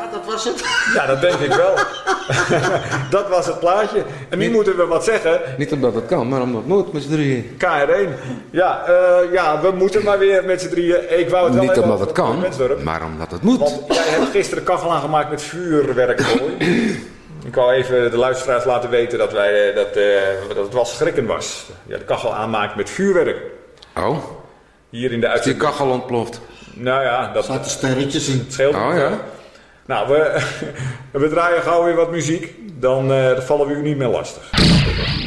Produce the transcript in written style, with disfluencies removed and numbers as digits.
dat was het. Ja, dat denk ik wel. Dat was het plaatje. En nu moeten we wat zeggen. Niet omdat het kan, maar omdat het moet met z'n drieën. KR1. Ja, we moeten maar weer met z'n drieën. Ik wou het wel Niet even omdat over het kan, Wensdorp. maar omdat het moet. Want jij hebt gisteren kachel aangemaakt met vuurwerk. Ik wou even de luisteraars laten weten dat het wel schrikken was. Ja, de kachel aanmaakt met vuurwerk. Oh, Hier in de is die uitzending. kachel ontploft? Nou ja, dat Er zaten sterretjes in. scheelt. Oh ja. Nou, we draaien gauw weer wat muziek. Dan vallen we u niet meer lastig.